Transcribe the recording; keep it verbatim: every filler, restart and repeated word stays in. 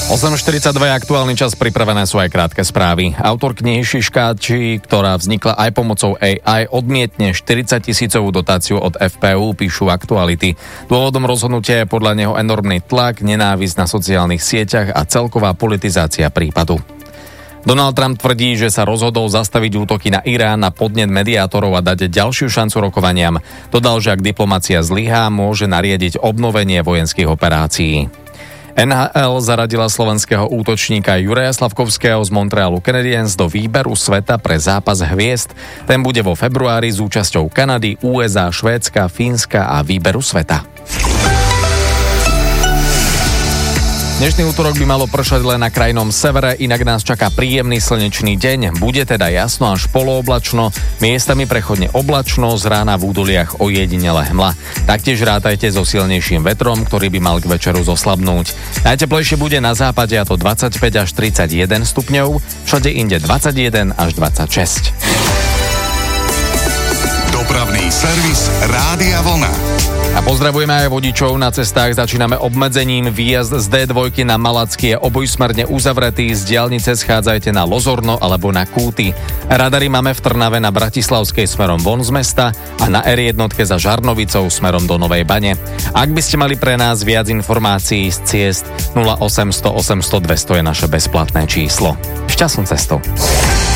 osem štyridsaťdva je aktuálny čas, pripravené sú aj krátke správy. Autor knihy Šiškáči, ktorá vznikla aj pomocou á í, odmietne štyridsať tisícovú dotáciu od ef pé ú, píšu Aktuality. Dôvodom rozhodnutia je podľa neho enormný tlak, nenávisť na sociálnych sieťach a celková politizácia prípadu. Donald Trump tvrdí, že sa rozhodol zastaviť útoky na Irán na podnet mediátorov a dať ďalšiu šancu rokovaniam. Dodal, že ak diplomacia zlyhá, môže nariadiť obnovenie vojenských operácií. en há el zaradila slovenského útočníka Juraja Slavkovského z Montrealu Canadiens do výberu sveta pre zápas hviezd. Ten bude vo februári s účasťou Kanady, ú es á, Švédska, Fínska a výberu sveta. Dnešný útorok by malo pršať len na krajnom severe, inak nás čaká príjemný slnečný deň. Bude teda jasno až polooblačno, miestami prechodne oblačno, z rána v údoliach ojedinele hmla. Taktiež rátajte so silnejším vetrom, ktorý by mal k večeru zoslabnúť. Najteplejšie bude na západe, a to dvadsaťpäť až tridsaťjeden stupňov, všade inde dvadsaťjeden až dvadsaťšesť. Dopravný servis Rádia Vlna. A pozdravujeme aj vodičov na cestách. Začíname obmedzením. Výjazd z dé dva na Malacky je obojsmerne uzavretý. Z diaľnice schádzajte na Lozorno alebo na Kúty. Radary máme v Trnave na Bratislavskej smerom von z mesta a na er jedna za Žarnovicou smerom do Novej Bane. Ak by ste mali pre nás viac informácií z ciest, nula osem nula nula osem nula nula dvesto je naše bezplatné číslo. Šťastnú cestu.